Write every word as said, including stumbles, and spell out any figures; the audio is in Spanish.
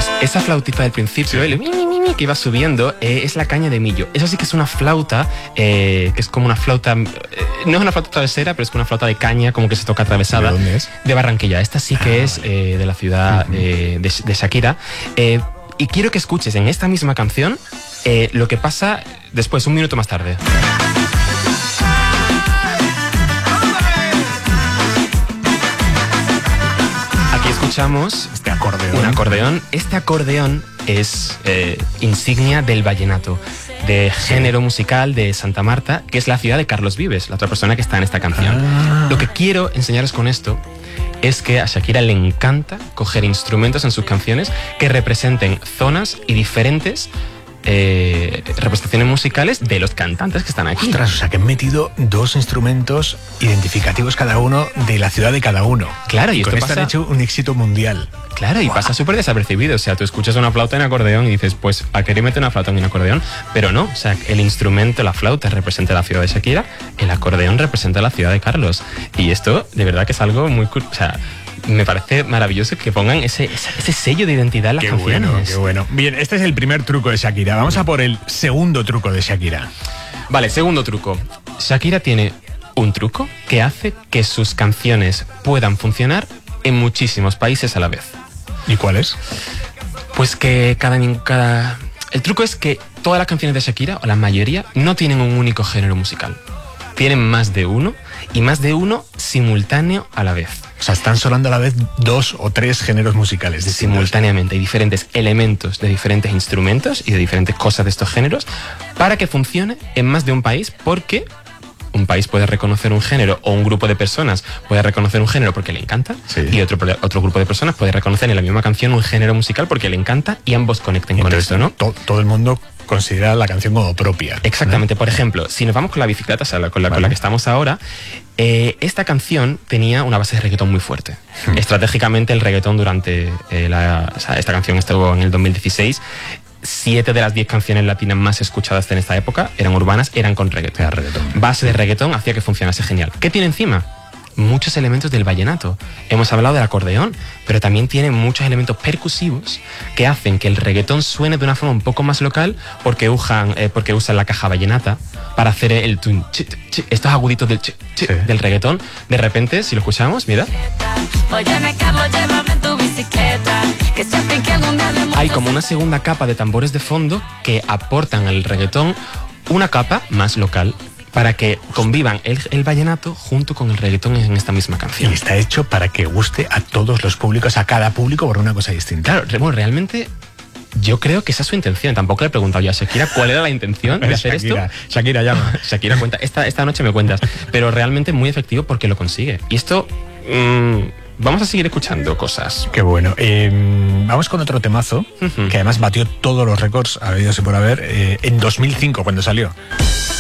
Pues esa flautita del principio, el mi, mi, mi, mi, que iba subiendo, eh, es la caña de millo. Eso sí que es una flauta, eh, que es como una flauta, eh, no es una flauta travesera, pero es una flauta de caña, como que se toca atravesada. ¿De dónde es? De Barranquilla. Esta sí que ah, es eh, de la ciudad uh-huh. eh, de, de Shakira. Eh, y quiero que escuches en esta misma canción eh, lo que pasa después, un minuto más tarde. Escuchamos este acordeón. Un acordeón. Este acordeón es eh, insignia del vallenato, de género musical de Santa Marta, que es la ciudad de Carlos Vives, la otra persona que está en esta canción. Ah. Lo que quiero enseñaros con esto es que a Shakira le encanta coger instrumentos en sus canciones que representen zonas y diferentes Eh, representaciones musicales de los cantantes que están aquí. Ostras, o sea que han metido dos instrumentos identificativos cada uno de la ciudad de cada uno. Claro, y, y esto con pasa... esto han hecho un éxito mundial. Claro, y wow. pasa súper desapercibido. O sea, tú escuchas una flauta en acordeón y dices, pues, ¿a qué le mete una flauta en un acordeón? Pero no, o sea, el instrumento, la flauta, representa la ciudad de Shakira, el acordeón representa la ciudad de Carlos. Y esto, de verdad que es algo muy... O sea, me parece maravilloso que pongan ese, ese, ese sello de identidad en las qué canciones. Bueno, qué bueno. Bien, este es el primer truco de Shakira. Vamos a por el segundo truco de Shakira. Vale, segundo truco. Shakira tiene un truco que hace que sus canciones puedan funcionar en muchísimos países a la vez. ¿Y cuál es? Pues que cada... cada... El truco es que todas las canciones de Shakira, o la mayoría, no tienen un único género musical. Tienen más de uno, y más de uno simultáneo a la vez. O sea, están sonando a la vez dos o tres géneros musicales distintos. Simultáneamente. Hay diferentes elementos de diferentes instrumentos y de diferentes cosas de estos géneros para que funcione en más de un país, porque un país puede reconocer un género, o un grupo de personas puede reconocer un género porque le encanta, sí. y otro, otro grupo de personas puede reconocer en la misma canción un género musical porque le encanta, y ambos conecten con esto, ¿no? To- todo el mundo considera la canción como propia. Exactamente. ¿no? Por ejemplo, si nos vamos con la bicicleta, o sea, con la, vale. con la que estamos ahora, eh, esta canción tenía una base de reggaetón muy fuerte. Hmm. Estratégicamente, el reggaetón durante eh, la... O sea, esta canción estuvo en el dos mil dieciséis. Siete de las diez canciones latinas más escuchadas en esta época eran urbanas, eran con reggaetón. Era reggaetón. Base de reggaetón hacía que funcionase genial. ¿Qué tiene encima? Muchos elementos del vallenato. Hemos hablado del acordeón, pero también tiene muchos elementos percusivos que hacen que el reggaetón suene de una forma un poco más local, porque usan, eh, porque usan la caja vallenata para hacer el tun, ch, ch, estos aguditos del, ch, ch, sí. del reggaetón. De repente, si lo escuchamos, mira, hay como una segunda capa de tambores de fondo que aportan al reggaetón una capa más local, para que convivan el, el vallenato junto con el reggaetón en esta misma canción. Y está hecho para que guste a todos los públicos, a cada público, por una cosa distinta. Claro, bueno, realmente yo creo que esa es su intención. Tampoco le he preguntado yo a Shakira cuál era la intención de hacer Shakira, esto. Shakira, llama. Shakira, cuenta. Esta, esta noche me cuentas. Pero realmente muy efectivo porque lo consigue. Y esto... Mmm, vamos a seguir escuchando cosas. Qué bueno. Eh, vamos con otro temazo, uh-huh. que además batió todos los récords habidos y por haber, eh, en dos mil cinco, cuando salió.